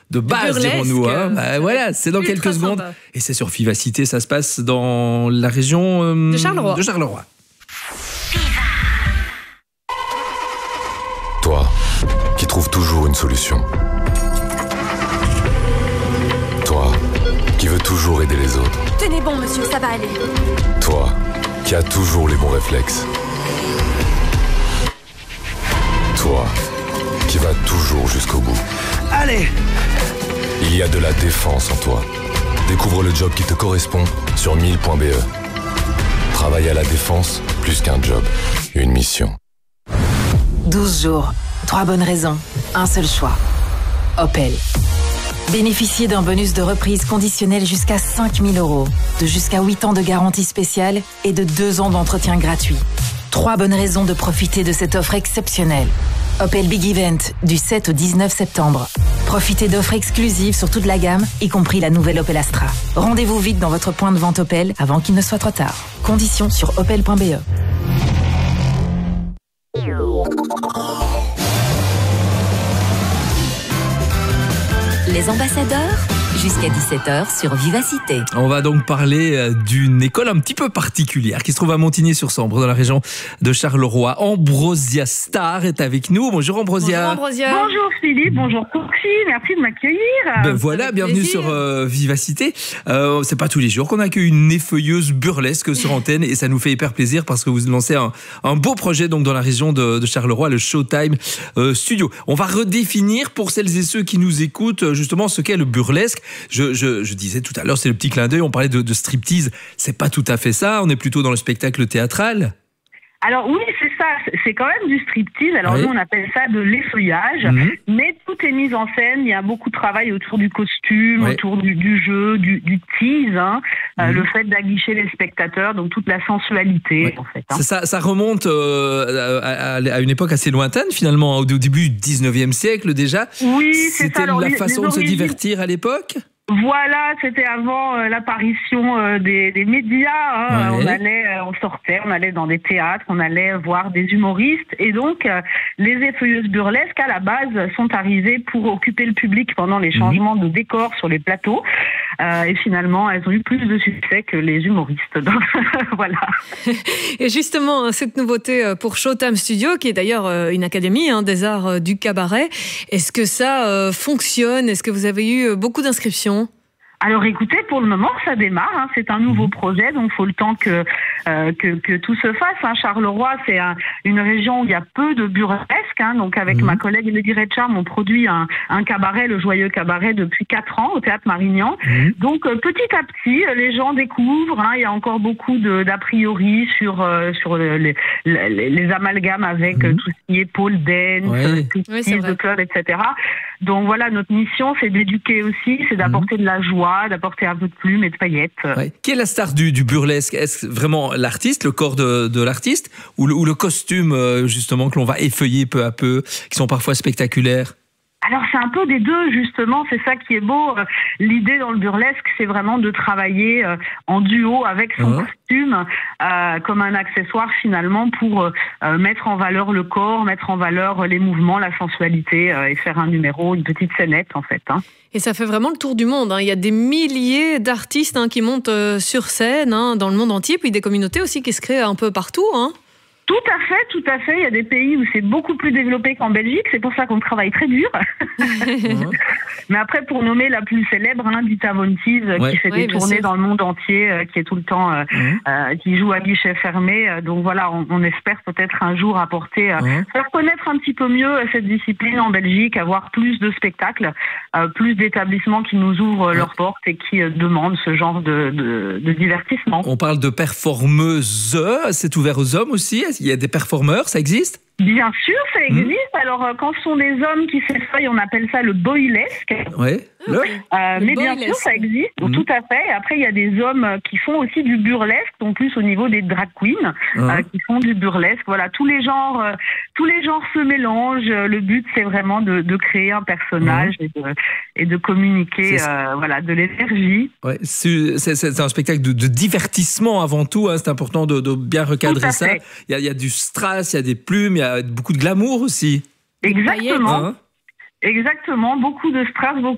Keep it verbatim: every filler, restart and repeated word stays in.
de base, dirons-nous. Hein. Bah, voilà, c'est dans quelques secondes. Sympa. Et c'est sur Vivacité, ça se passe dans la région euh, de Charleroi. De Charleroi. Toi, qui trouves toujours une solution. Toi, qui veux toujours aider les autres. Tenez bon, monsieur, ça va aller. Toi, qui as toujours les bons réflexes. Toi, qui vas toujours jusqu'au bout. Allez! Il y a de la défense en toi. Découvre le job qui te correspond sur mille point b e. Travailler à la défense, plus qu'un job, une mission. douze jours, trois bonnes raisons, un seul choix. Opel. Bénéficiez d'un bonus de reprise conditionnel jusqu'à cinq mille euros, de jusqu'à huit ans de garantie spéciale et de deux ans d'entretien gratuit. Trois bonnes raisons de profiter de cette offre exceptionnelle. Opel Big Event, du sept au dix-neuf septembre. Profitez d'offres exclusives sur toute la gamme, y compris la nouvelle Opel Astra. Rendez-vous vite dans votre point de vente Opel avant qu'il ne soit trop tard. Conditions sur opel point b e. Les ambassadeurs, jusqu'à dix-sept heures sur Vivacité. On va donc parler euh, d'une école un petit peu particulière qui se trouve à Montigny-sur-Sambre, dans la région de Charleroi. Ambrosia Star est avec nous. Bonjour Ambrosia. Bonjour Ambrosia. Bonjour Philippe, bonjour Coxy, merci de m'accueillir. Ben voilà, Avec bienvenue plaisir. sur euh, Vivacité. Euh, c'est pas tous les jours qu'on accueille une effeuilleuse burlesque sur antenne et ça nous fait hyper plaisir parce que vous lancez un, un beau projet donc dans la région de, de Charleroi, le Showtime euh, Studio. On va redéfinir pour celles et ceux qui nous écoutent justement ce qu'est le burlesque. Je, je, je disais tout à l'heure, c'est le petit clin d'œil, on parlait de, de striptease. C'est pas tout à fait ça, on est plutôt dans le spectacle théâtral. Alors oui, c'est ça, c'est quand même du striptease. Alors Oui. nous, on appelle ça de l'effeuillage, Mhm. mais tout est mis en scène. Il y a beaucoup de travail autour du costume, Oui. autour du, du jeu, du, du tease, hein, euh, Mhm. le fait d'aguicher les spectateurs, donc toute la sensualité, Oui. en fait. Hein. C'est Ça, ça remonte euh, à, à- à une époque assez lointaine finalement, au début du dix-neuvième siècle déjà. Oui, c'est ça. C'était Alors, la les- façon les de se origines- divertir à l'époque. Voilà, c'était avant euh, l'apparition euh, des, des médias. Hein. Ouais. On allait, euh, on sortait, on allait dans des théâtres, on allait voir des humoristes. Et donc, euh, les effeuilleuses burlesques, à la base, sont arrivées pour occuper le public pendant les changements de décor sur les plateaux. Euh, et finalement, elles ont eu plus de succès que les humoristes. Donc, voilà. Et justement, cette nouveauté euh, pour Showtime Studio, qui est d'ailleurs euh, une académie hein, des arts euh, du cabaret, est-ce que ça euh, fonctionne? Est-ce que vous avez eu euh, beaucoup d'inscriptions? Alors écoutez, pour le moment, ça démarre. Hein. C'est un nouveau projet, donc il faut le temps que, euh, que que tout se fasse. Hein. Charleroi, c'est un, une région où il y a peu de burlesques. Hein. Donc avec Mhm. ma collègue Lady Redcharm, on produit un, un cabaret, le Joyeux Cabaret, depuis quatre ans au Théâtre Marignan. Mhm. Donc euh, petit à petit, euh, les gens découvrent. Hein. Il y a encore beaucoup de d'a priori sur euh, sur le- les, les, les amalgames avec euh, Mhm. tout ce qui est pole dance, Ouais. euh, Oui, c'est striptease vrai. de club, et cetera. Donc voilà, notre mission, c'est d'éduquer aussi, c'est d'apporter de la joie, d'apporter un peu de plumes et de paillettes. Ouais. Qui est la star du, du burlesque? Est-ce vraiment l'artiste, le corps de, de l'artiste, ou le, ou le costume euh, justement que l'on va effeuiller peu à peu, qui sont parfois spectaculaires? Alors c'est un peu des deux justement, c'est ça qui est beau. Euh, L'idée dans le burlesque, c'est vraiment de travailler euh, en duo avec son Hein. costume euh, comme un accessoire finalement pour euh, euh, mettre en valeur le corps, mettre en valeur euh, les mouvements, la sensualité euh, et faire un numéro, une petite scénette en fait. Hein. Et ça fait vraiment le tour du monde. Hein. Il y a des milliers d'artistes hein, qui montent euh, sur scène hein, dans le monde entier, puis des communautés aussi qui se créent un peu partout. Hein. Tout à fait, tout à fait. Il y a des pays où c'est beaucoup plus développé qu'en Belgique. C'est pour ça qu'on travaille très dur. Mais après, pour nommer la plus célèbre, hein, Dita Von Teese, euh, Ouais. qui fait Ouais, des bien tournées sûr. dans le monde entier, euh, qui est tout le temps, euh, Mhm. euh, qui joue à guichet fermé. Euh, Donc voilà, on, on espère peut-être un jour apporter, euh, Ouais. faire connaître un petit peu mieux euh, cette discipline en Belgique, avoir plus de spectacles, euh, plus d'établissements qui nous ouvrent euh, leurs portes et qui euh, demandent ce genre de, de, de divertissement. On parle de performeuses, c'est ouvert aux hommes aussi? Il y a des performeurs, ça existe? Bien sûr, ça existe. Alors, euh, quand ce sont des hommes qui s'effeuillent, on appelle ça le boylesque. Ouais. Le- Ok. Euh, Le mais bien boylesque. sûr, ça existe, Mhm. tout à fait. Et après, il y a des hommes euh, qui font aussi du burlesque, donc plus au niveau des drag queens, Hein. euh, qui font du burlesque. Voilà, tous les genres, euh, tous les genres se mélangent. Euh, Le but, c'est vraiment de, de créer un personnage et, de, et de communiquer, C'est- euh, voilà, de l'énergie. Ouais, c'est c'est- c'est un spectacle de, de divertissement avant tout. Hein, c'est important de, de bien recadrer Tout à ça. fait. Il y, a, il y a du strass, il y a des plumes, il y a beaucoup de glamour aussi. Exactement, Hein. exactement. Beaucoup de strass, beaucoup